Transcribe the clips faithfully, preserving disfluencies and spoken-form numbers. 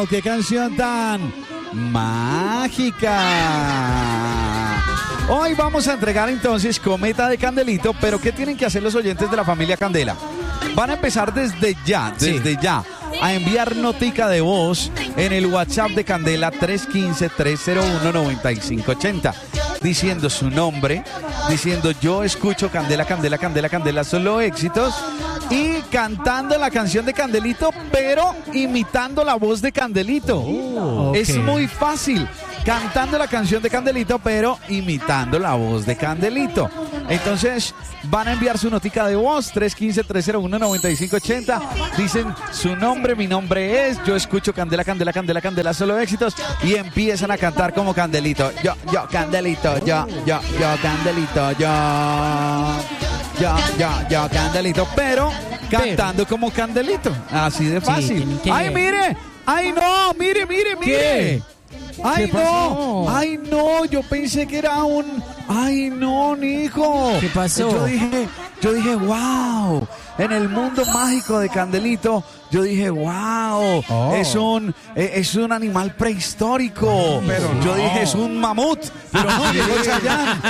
qué canción tan mágica. Hoy vamos a entregar entonces Cometa de Candelito, pero ¿qué tienen que hacer los oyentes de la familia Candela? Van a empezar desde ya, desde sí. ya, a enviar notica de voz en el WhatsApp de Candela tres uno cinco, tres cero uno, nueve cinco ocho cero, diciendo su nombre, diciendo yo escucho Candela, Candela, Candela, Candela, solo éxitos, y cantando la canción de Candelito, pero imitando la voz de Candelito. Oh, okay. Es muy fácil. Cantando la canción de Candelito, pero imitando la voz de Candelito. Entonces, van a enviar su notica de voz, tres uno cinco, tres cero uno, nueve cinco ocho cero. Dicen su nombre, mi nombre es, yo escucho Candela, Candela, Candela, Candela, solo éxitos. Y empiezan a cantar como Candelito. Yo, yo, Candelito, yo, yo, yo, Candelito, yo. Yo, yo, yo, Candelito, pero cantando pero. como Candelito. Así de fácil. Sí, ¡ay, mire! ¡Ay, no! ¡Mire, mire, mire! ¿Qué? ¡Ay, no! ¡Ay, no! Yo pensé que era un... ¡Ay, no, Nico! ¿Qué pasó? Yo dije, yo dije, wow. En el mundo mágico de Candelito, yo dije, wow. Oh. Es un es un animal prehistórico. Pero yo no. dije, es un mamut. Pero no, llegó Chayanne.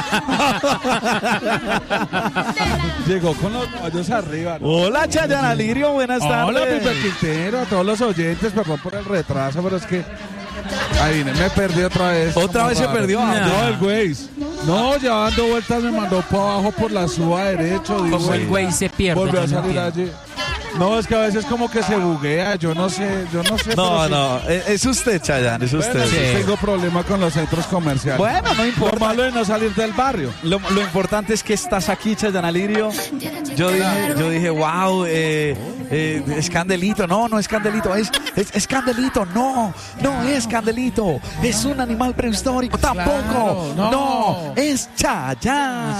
Llegó con los caballos arriba, ¿no? Hola, Chayanne Alirio, buenas tardes. Hola, Pipe Quintero, a todos los oyentes, perdón por el retraso, pero es que... Ahí me perdí otra vez. ¿Otra vez raro. se perdió? No, no el Waze. No, llevando vueltas me mandó para abajo por la suba derecho. Como el Waze se pierde. Volvió a salir no allí. No, es que a veces como que se buguea, yo no sé, yo no sé. No, no, sí. es usted, Chayanne, es usted. Bueno, sí. Tengo problemas con los centros comerciales. Bueno, no importa. Lo malo es no salir del barrio. Lo, lo importante es que estás aquí, Chayanne Alirio. Yo dije, yo dije, wow, eh, eh, es Candelito. No, no es Candelito, es, es, es Candelito. No, no es Candelito. Es un animal prehistórico. Tampoco. Claro, no. no, es Chayanne.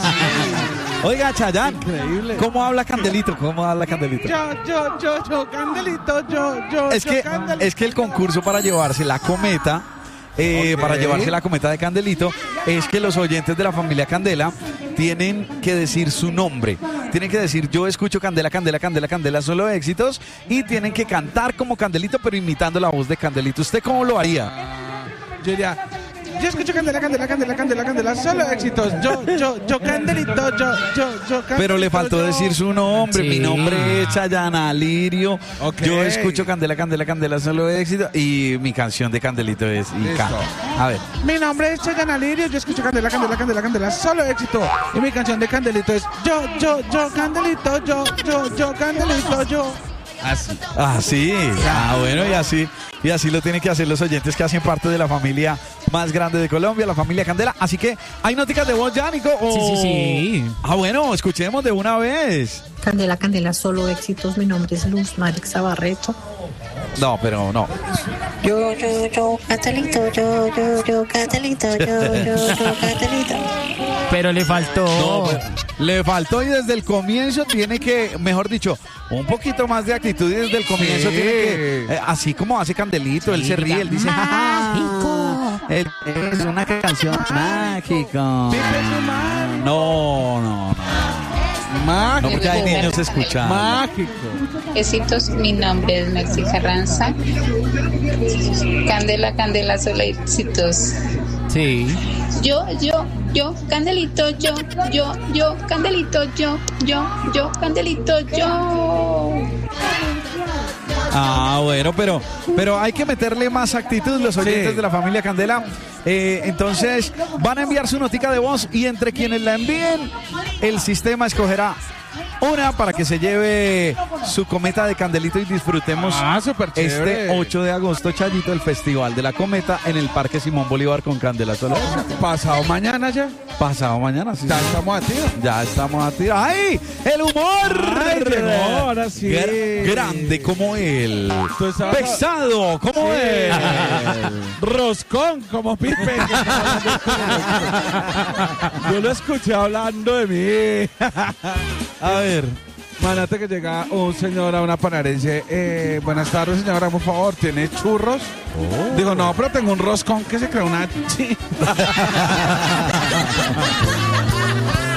Oiga, Chayanne, increíble. ¿Cómo habla Candelito? ¿Cómo habla Candelito? Yo, yo, yo, yo, Candelito, yo, yo, es yo, que, Candelito. Es que el concurso para llevarse la cometa, eh, okay. para llevarse la cometa de Candelito, es que los oyentes de la familia Candela tienen que decir su nombre. Tienen que decir, yo escucho Candela, Candela, Candela, Candela, solo éxitos. Y tienen que cantar como Candelito, pero imitando la voz de Candelito. ¿Usted cómo lo haría? Yo diría... Yo escucho Candela, Candela, Candela, Candela, Candela, solo éxitos. Yo, yo, yo, Candelito, yo, yo, yo, Candelito. Pero le faltó yo. decir su nombre. Sí. Mi nombre es Chayanne Alirio. Okay. Yo escucho Candela, Candela, Candela, solo éxitos. Y mi canción de Candelito es Ica. A ver. Mi nombre es Chayanne Alirio. Yo escucho Candela, Candela, Candela, Candela, solo éxito. Y mi canción de Candelito es yo, yo, yo, Candelito, yo, yo, yo, Candelito, yo. Así. Ah, sí. Ah, bueno, y así. Y así lo tienen que hacer los oyentes que hacen parte de la familia más grande de Colombia, la familia Candela. Así que, ¿hay noticas de voz ya, Nico? ¿O... Sí, sí, sí. Ah, bueno, escuchemos de una vez. Candela, Candela, solo éxitos. Mi nombre es Luz Marixa Barreto. No, pero no. Yo, yo, yo, Candelito, yo, yo, yo, Candelito, yo, yo, yo, Candelito. Pero le faltó. No, pues, le faltó y desde el comienzo tiene que, mejor dicho, un poquito más de actitud y desde el comienzo sí. tiene que, eh, así como hace Candelito, sí, él se ríe, él dice, mágico. Él, es una canción mágica. No, no, no. Mágico. No, porque hay niños escuchando. Mágico. Besitos, mi nombre es Maxi Carranza. Candela, Candela, solo éxitos. Sí. Yo, yo, yo, Candelito, yo, yo, yo, Candelito, yo, yo, yo, Candelito, yo. Ah, bueno, pero, pero hay que meterle más actitud los oyentes sí. de la familia Candela. Eh, entonces, van a enviar su notica de voz y entre quienes la envíen, el sistema escogerá una para que se lleve su cometa de Candelito y disfrutemos ah, este ocho de agosto, Chayito, el Festival de la Cometa en el Parque Simón Bolívar con Candela Solar. ¿Pasado mañana ya? Pasado mañana, sí. Ya estamos a tiro. Ya estamos a tiro. ¡Ay! ¡El humor! Ay, llegó, ahora sí. Gr- grande como él. Pesado como él. Roscón como Pipe. Yo lo escuché hablando de mí. A ver. Imagínate que llega un señor a una panadería y dice, eh, buenas tardes, señora, por favor, ¿tiene churros? Oh. Digo, no, pero tengo un roscón que se crea una...